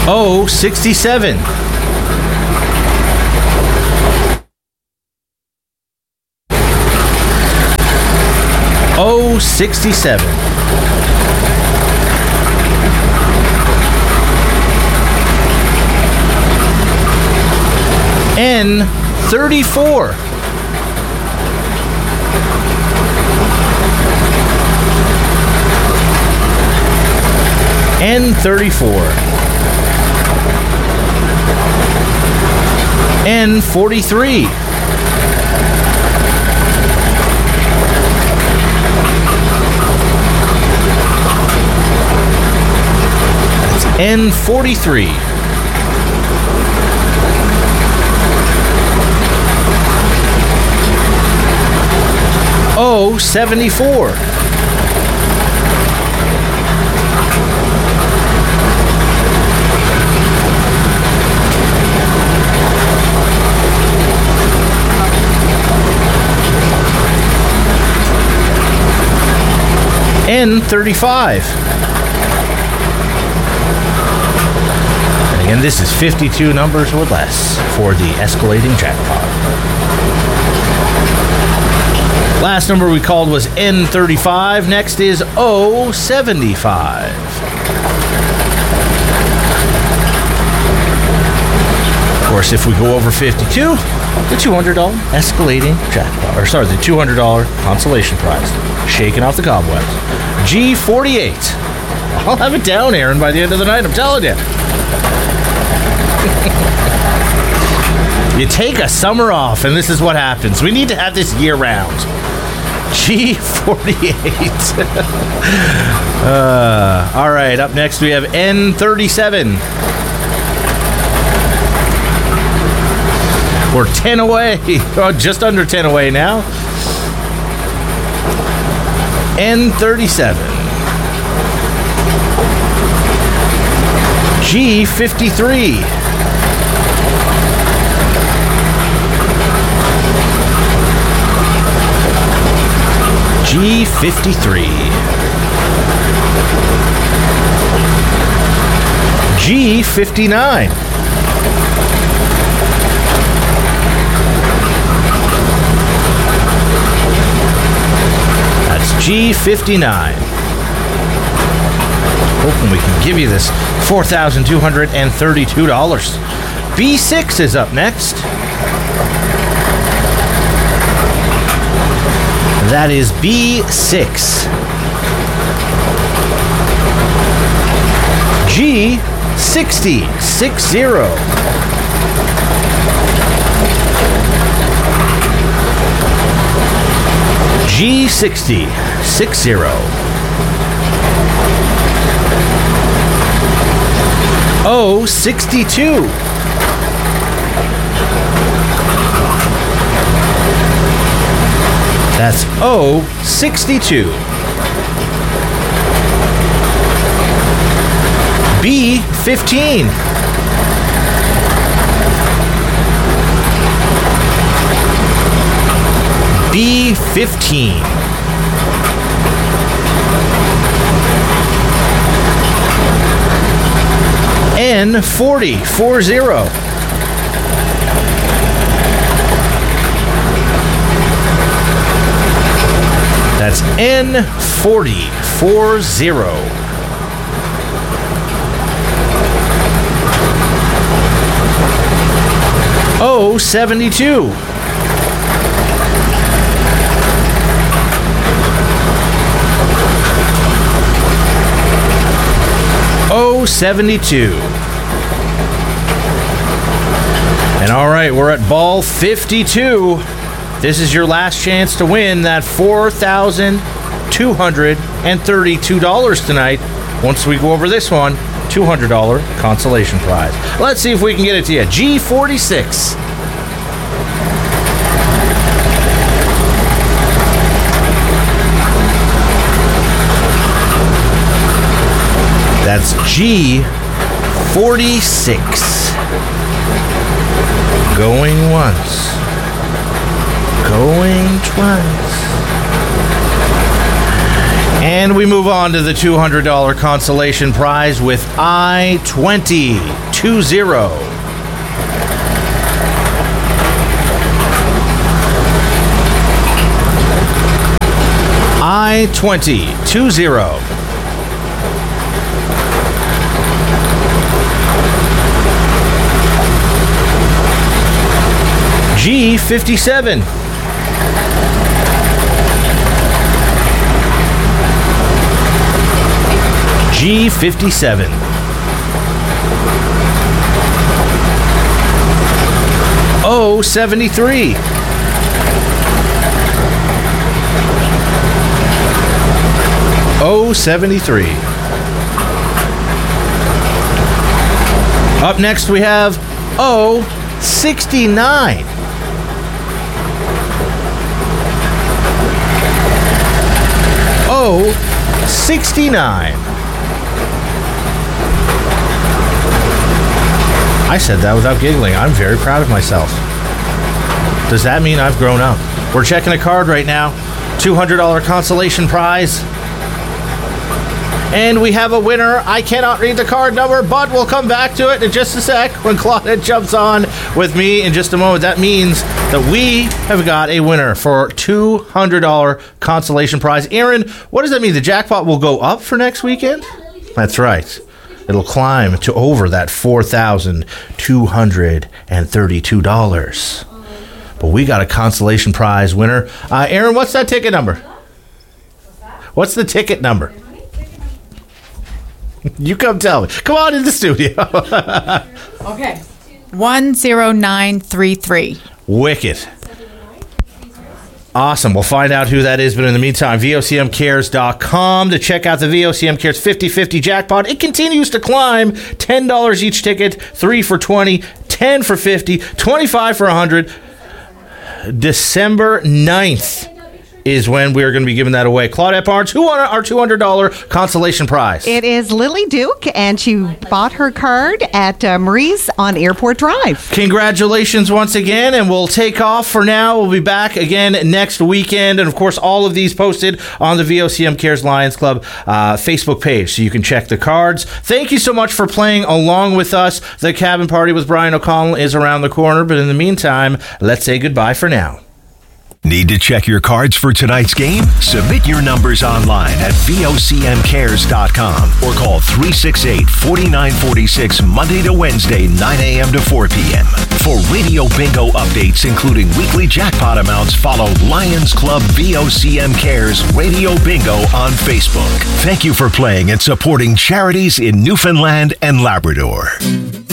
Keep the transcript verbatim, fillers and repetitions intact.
oh sixty-seven. oh sixty-seven. N thirty-four. N thirty-four. N forty-three. That's N forty-three. O seventy-four. N thirty-five. And again, this is fifty-two numbers or less for the escalating jackpot. Last number we called was N thirty-five. Next is O seventy-five. Of course, if we go over fifty-two, the two hundred dollars escalating jackpot, or sorry, the two hundred dollars consolation prize, shaking off the cobwebs. G forty-eight. I'll have it down, Aaron, by the end of the night, I'm telling you. You take a summer off, and this is what happens. We need to have this year-round. G forty-eight. uh, all right, up next we have N thirty-seven. We're ten away. Oh, just under ten away now. N thirty-seven. G fifty-three. G fifty-three. G fifty-nine. That's G fifty-nine. Hoping we can give you this four thousand two hundred thirty-two dollars. B six is up next. That is B six. G sixty, six zero. G sixty, six zero. O sixty-two. That's O sixty-two. B fifteen. B fifteen. N forty, four zero. That's N forty, four zero. O seventy-two. O seventy-two. And all right, we're at ball fifty-two. This is your last chance to win that four thousand two hundred thirty-two dollars tonight. Once we go over this one, two hundred dollars consolation prize. Let's see if we can get it to you. G forty-six. That's G forty-six. Going once. Going twice. And we move on to the two hundred dollars consolation prize with I twenty two zero. I twenty two zero. G fifty-seven. G fifty-seven. O seventy-three. O seventy-three. Up next we have O sixty-nine. O sixty-nine. I said that without giggling. I'm very proud of myself. Does that mean I've grown up? We're checking a card right now. two hundred dollars consolation prize. And we have a winner. I cannot read the card number, but we'll come back to it in just a sec when Claudette jumps on with me in just a moment. That means that we have got a winner for two hundred dollars consolation prize. Aaron, what does that mean? The jackpot will go up for next weekend? That's right. It'll climb to over that four thousand two hundred thirty-two dollars. But we got a consolation prize winner. Uh, Aaron, what's that ticket number? What's the ticket number? You come tell me. Come on in the studio. Okay. one zero nine three three. Wicked. Awesome. We'll find out who that is. But in the meantime, V O C M cares dot com to check out the V O C M Cares fifty fifty jackpot. It continues to climb. ten dollars each ticket. three for twenty. ten for fifty. twenty-five for one hundred. December ninth is when we're going to be giving that away. Claudette Barnes, who won our two hundred dollars consolation prize? It is Lily Duke, and she bought her card at uh, Marie's on Airport Drive. Congratulations once again, and we'll take off for now. We'll be back again next weekend, and of course, all of these posted on the V O C M Cares Lions Club uh, Facebook page, so you can check the cards. Thank you so much for playing along with us. The Cabin Party with Brian O'Connell is around the corner, but in the meantime, let's say goodbye for now. Need to check your cards for tonight's game? Submit your numbers online at V O C M cares dot com or call three six eight, four nine four six Monday to Wednesday, nine a.m. to four p.m. For Radio Bingo updates, including weekly jackpot amounts, follow Lions Club V O C M Cares Radio Bingo on Facebook. Thank you for playing and supporting charities in Newfoundland and Labrador.